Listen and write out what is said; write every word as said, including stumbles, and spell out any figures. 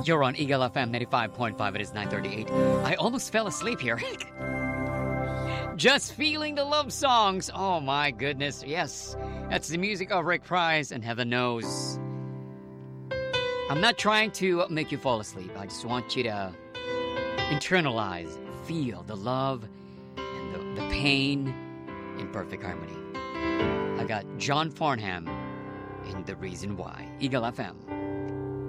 You're on Eagle F M ninety-five point five. It is nine thirty-eight. I almost fell asleep here. Just feeling the love songs. Oh my goodness. Yes, that's the music of Rick Price, and heaven knows. I'm not trying to make you fall asleep. I just want you to internalize, feel the love and the, the pain in perfect harmony. I got John Farnham in The Reason Why. Eagle F M.